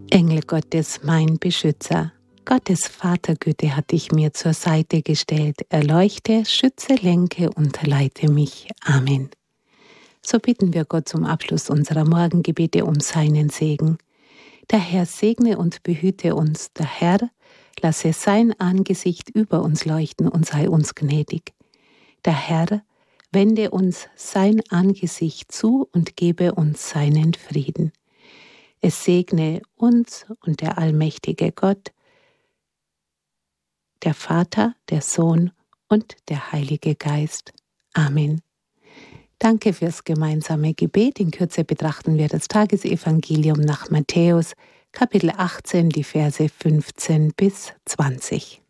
Engel Gottes, mein Beschützer, Gottes Vatergüte hat dich mir zur Seite gestellt. Erleuchte, schütze, lenke und leite mich. Amen. So bitten wir Gott zum Abschluss unserer Morgengebete um seinen Segen. Der Herr segne und behüte uns. Der Herr lasse sein Angesicht über uns leuchten und sei uns gnädig. Der Herr wende uns sein Angesicht zu und gebe uns seinen Frieden. Es segne uns und der allmächtige Gott, der Vater, der Sohn und der Heilige Geist. Amen. Danke fürs gemeinsame Gebet. In Kürze betrachten wir das Tagesevangelium nach Matthäus, Kapitel 18, die Verse 15 bis 20.